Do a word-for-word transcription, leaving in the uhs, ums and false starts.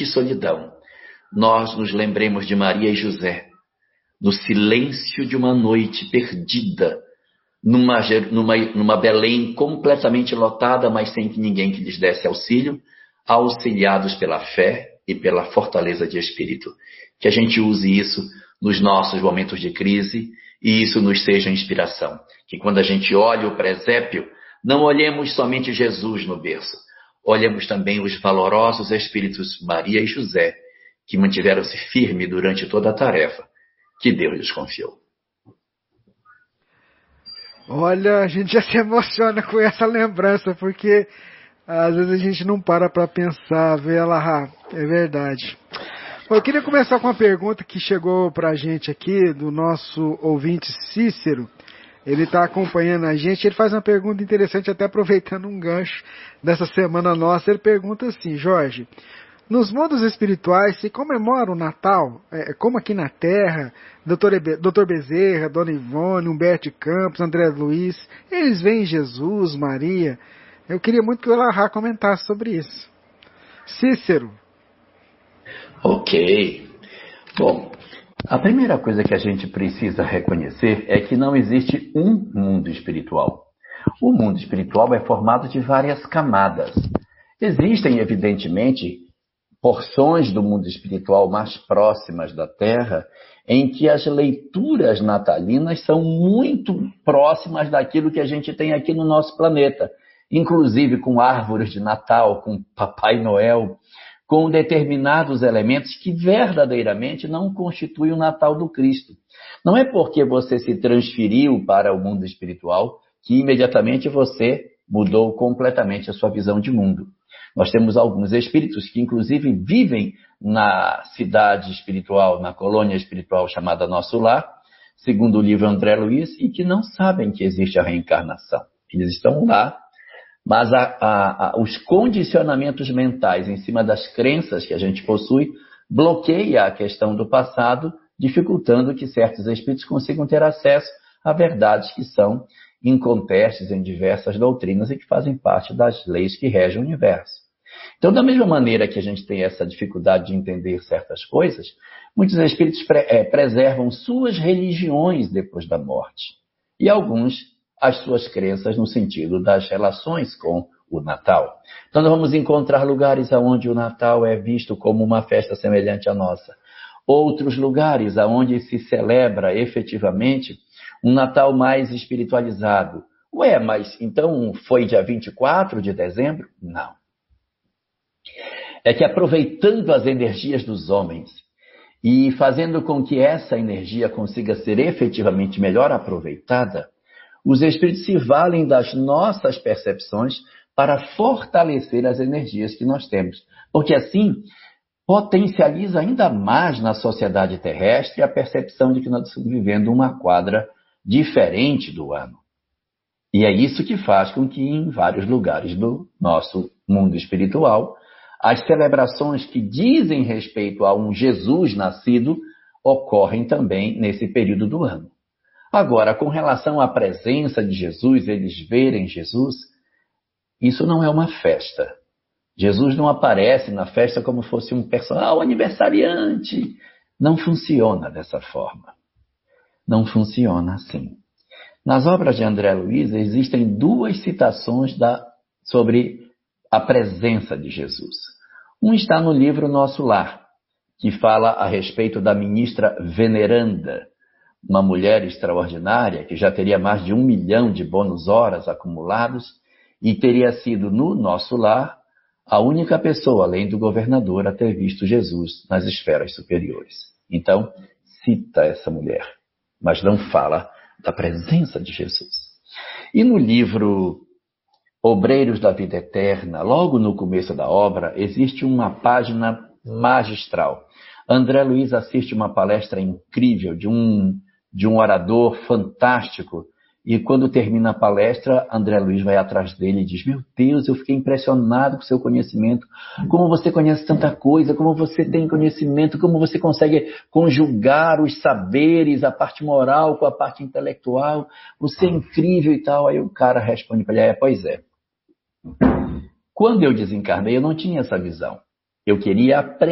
triste solidão, nós nos lembremos de Maria e José, no silêncio de uma noite perdida, numa, numa, numa Belém completamente lotada, mas sem que ninguém que lhes desse auxílio, auxiliados pela fé e pela fortaleza de espírito. Que a gente use isso nos nossos momentos de crise e isso nos seja inspiração. Que quando a gente olha o presépio, não olhemos somente Jesus no berço, olhemos também os valorosos espíritos Maria e José, que mantiveram-se firmes durante toda a tarefa que Deus lhes confiou. Olha, a gente já se emociona com essa lembrança, porque às vezes a gente não para para pensar, vê ela, ah, é verdade. Eu queria começar com uma pergunta que chegou para a gente aqui, do nosso ouvinte Cícero. Ele está acompanhando a gente, ele faz uma pergunta interessante, até aproveitando um gancho dessa semana nossa. Ele pergunta assim: Jorge, nos mundos espirituais se comemora o Natal, é, como aqui na Terra, doutor Bezerra, Dona Ivone, Humberto de Campos, André Luiz, eles veem Jesus, Maria. Eu queria muito que o Elahá comentasse sobre isso. Cícero. Ok. Bom, a primeira coisa que a gente precisa reconhecer é que não existe um mundo espiritual. O mundo espiritual é formado de várias camadas. Existem, evidentemente, porções do mundo espiritual mais próximas da Terra, em que as leituras natalinas são muito próximas daquilo que a gente tem aqui no nosso planeta, inclusive com árvores de Natal, com Papai Noel, com determinados elementos que verdadeiramente não constituem o Natal do Cristo. Não é porque você se transferiu para o mundo espiritual que imediatamente você mudou completamente a sua visão de mundo. Nós temos alguns espíritos que, inclusive, vivem na cidade espiritual, na colônia espiritual chamada Nosso Lar, segundo o livro André Luiz, e que não sabem que existe a reencarnação. Eles estão lá, mas a, a, a, os condicionamentos mentais em cima das crenças que a gente possui bloqueia a questão do passado, dificultando que certos espíritos consigam ter acesso a verdades que são incontestes em diversas doutrinas e que fazem parte das leis que regem o universo. Então, da mesma maneira que a gente tem essa dificuldade de entender certas coisas, muitos espíritos pre- é, preservam suas religiões depois da morte. E alguns, as suas crenças no sentido das relações com o Natal. Então, nós vamos encontrar lugares onde o Natal é visto como uma festa semelhante à nossa. Outros lugares onde se celebra efetivamente um Natal mais espiritualizado. Ué, mas então foi dia vinte e quatro de dezembro? Não. É que aproveitando as energias dos homens e fazendo com que essa energia consiga ser efetivamente melhor aproveitada, os espíritos se valem das nossas percepções para fortalecer as energias que nós temos. Porque assim potencializa ainda mais na sociedade terrestre a percepção de que nós estamos vivendo uma quadra diferente do ano. E é isso que faz com que em vários lugares do nosso mundo espiritual, as celebrações que dizem respeito a um Jesus nascido ocorrem também nesse período do ano. Agora, com relação à presença de Jesus, eles verem Jesus, isso não é uma festa. Jesus não aparece na festa como fosse um personagem, ah, o aniversariante. Não funciona dessa forma. Não funciona assim. Nas obras de André Luiz existem duas citações da, sobre a presença de Jesus. Um está no livro Nosso Lar, que fala a respeito da ministra veneranda, uma mulher extraordinária que já teria mais de um milhão de bônus horas acumulados e teria sido no Nosso Lar a única pessoa, além do governador, a ter visto Jesus nas esferas superiores. Então, cita essa mulher, mas não fala da presença de Jesus. E no livro Obreiros da Vida Eterna, logo no começo da obra, existe uma página magistral. André Luiz assiste uma palestra incrível de um, de um orador fantástico, e quando termina a palestra, André Luiz vai atrás dele e diz: meu Deus, eu fiquei impressionado com o seu conhecimento, como você conhece tanta coisa, como você tem conhecimento, como você consegue conjugar os saberes, a parte moral com a parte intelectual, você é incrível e tal. Aí o cara responde para ele: é, pois é. Quando eu desencarnei, eu não tinha essa visão. Eu queria aprender.